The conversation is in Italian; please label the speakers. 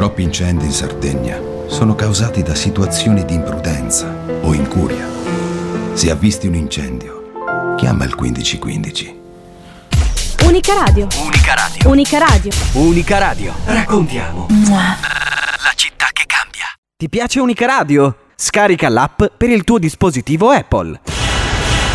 Speaker 1: Troppi incendi in Sardegna sono causati da situazioni di imprudenza o incuria. Se avvisti un incendio, chiama il 1515.
Speaker 2: Unica Radio.
Speaker 3: Unica Radio.
Speaker 2: Unica Radio.
Speaker 3: Unica Radio. Raccontiamo la città che cambia. Ti piace Unica Radio? Scarica l'app per il tuo dispositivo Apple.